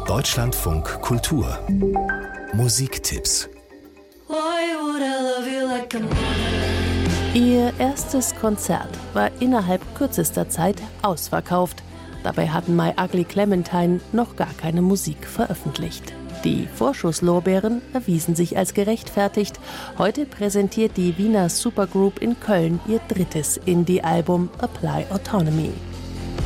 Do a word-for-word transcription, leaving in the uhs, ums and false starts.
Deutschlandfunk Kultur Musiktipps. Ihr erstes Konzert war innerhalb kürzester Zeit ausverkauft. Dabei hatten My Ugly Clementine noch gar keine Musik veröffentlicht. Die Vorschusslorbeeren erwiesen sich als gerechtfertigt. Heute präsentiert die Wiener Supergroup in Köln ihr drittes Indie-Album Apply Autonomy.